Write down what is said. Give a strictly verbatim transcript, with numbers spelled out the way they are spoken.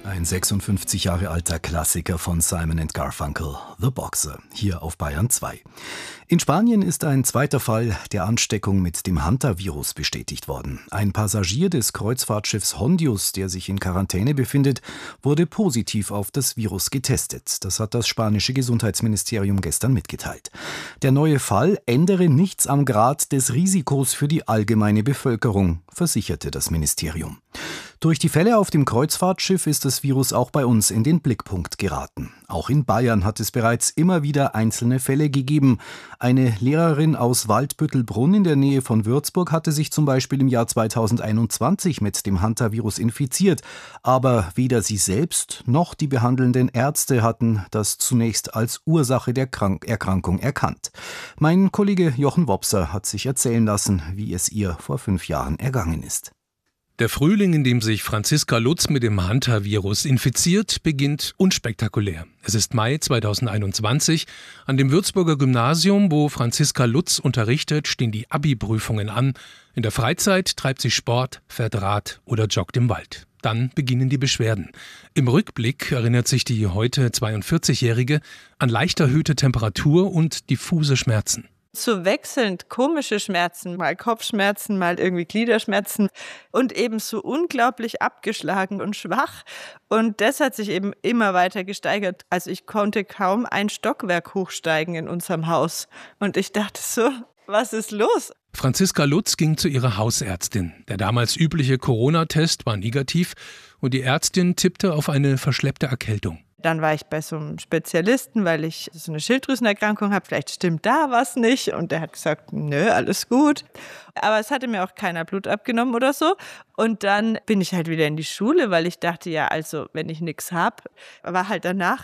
Ein sechsundfünfzig Jahre alter Klassiker von Simon and Garfunkel, The Boxer, hier auf Bayern zwei. In Spanien ist ein zweiter Fall der Ansteckung mit dem Hantavirus bestätigt worden. Ein Passagier des Kreuzfahrtschiffs Hondius, der sich in Quarantäne befindet, wurde positiv auf das Virus getestet. Das hat das spanische Gesundheitsministerium gestern mitgeteilt. Der neue Fall ändere nichts am Grad des Risikos für die allgemeine Bevölkerung, versicherte das Ministerium. Durch die Fälle auf dem Kreuzfahrtschiff ist das Virus auch bei uns in den Blickpunkt geraten. Auch in Bayern hat es bereits immer wieder einzelne Fälle gegeben. Eine Lehrerin aus Waldbüttelbrunn in der Nähe von Würzburg hatte sich zum Beispiel im Jahr zweitausendeinundzwanzig mit dem Hantavirus infiziert. Aber weder sie selbst noch die behandelnden Ärzte hatten das zunächst als Ursache der Krank- Erkrankung erkannt. Mein Kollege Jochen Wopser hat sich erzählen lassen, wie es ihr vor fünf Jahren ergangen ist. Der Frühling, in dem sich Franziska Lutz mit dem Hantavirus infiziert, beginnt unspektakulär. Es ist Mai zweitausendeinundzwanzig. An dem Würzburger Gymnasium, wo Franziska Lutz unterrichtet, stehen die Abi-Prüfungen an. In der Freizeit treibt sie Sport, fährt Rad oder joggt im Wald. Dann beginnen die Beschwerden. Im Rückblick erinnert sich die heute zweiundvierzigjährige an leicht erhöhte Temperatur und diffuse Schmerzen. So wechselnd komische Schmerzen, mal Kopfschmerzen, mal irgendwie Gliederschmerzen und eben so unglaublich abgeschlagen und schwach. Und das hat sich eben immer weiter gesteigert. Also ich konnte kaum ein Stockwerk hochsteigen in unserem Haus. Und ich dachte so, was ist los? Franziska Lutz ging zu ihrer Hausärztin. Der damals übliche Corona-Test war negativ und die Ärztin tippte auf eine verschleppte Erkältung. Dann war ich bei so einem Spezialisten, weil ich so eine Schilddrüsenerkrankung habe. Vielleicht stimmt da was nicht. Und der hat gesagt, nö, alles gut. Aber es hatte mir auch keiner Blut abgenommen oder so. Und dann bin ich halt wieder in die Schule, weil ich dachte, ja, also wenn ich nichts habe, war halt danach